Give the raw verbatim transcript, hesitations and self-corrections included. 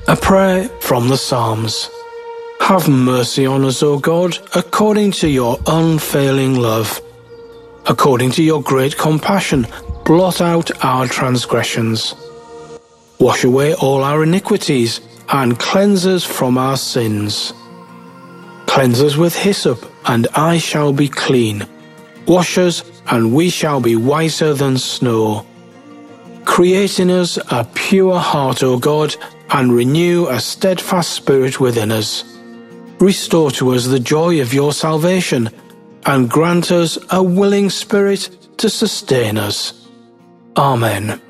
A prayer from the Psalms. Have mercy on us, O God, according to your unfailing love. According to your great compassion, blot out our transgressions. Wash away all our iniquities, and cleanse us from our sins. Cleanse us with hyssop, and I shall be clean. Wash us, and we shall be whiter than snow. Create in us a pure heart, O God, and renew a steadfast spirit within us. Restore to us the joy of your salvation, and grant us a willing spirit to sustain us. Amen.